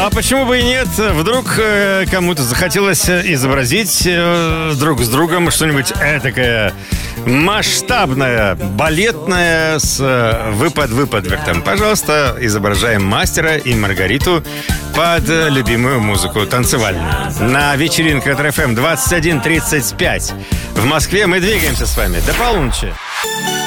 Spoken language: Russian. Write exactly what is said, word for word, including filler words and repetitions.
А почему бы и нет? Вдруг э, кому-то захотелось изобразить э, друг с другом что-нибудь этакое масштабное, балетное с э, выпад-выпадвертом. Пожалуйста, изображаем Мастера и Маргариту под э, любимую музыку танцевальную. На вечеринке от эр эф эм двадцать один тридцать пять в Москве мы двигаемся с вами до полуночи.